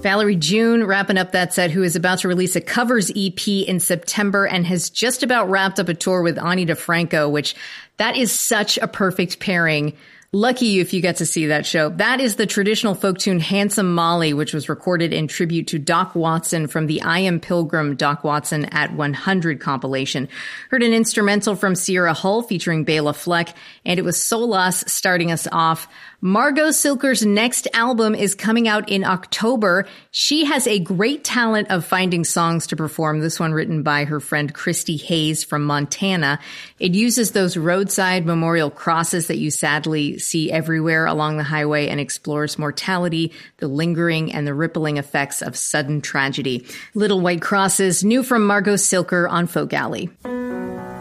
Valerie June wrapping up that set, who is about to release a covers EP in September and has just about wrapped up a tour with Ani DeFranco, which that is such a perfect pairing. Lucky you if you get to see that show. That is the traditional folk tune Handsome Molly, which was recorded in tribute to Doc Watson from the I Am Pilgrim Doc Watson at 100 compilation. Heard an instrumental from Sierra Hull featuring Bela Fleck, and it was Solas starting us off. Margot Silker's next album is coming out in October. She has a great talent of finding songs to perform. This one written by her friend Christy Hayes from Montana. It uses those roadside memorial crosses that you sadly see everywhere along the highway and explores mortality, the lingering and the rippling effects of sudden tragedy. Little White Crosses, new from Margot Silker on Folk Alley.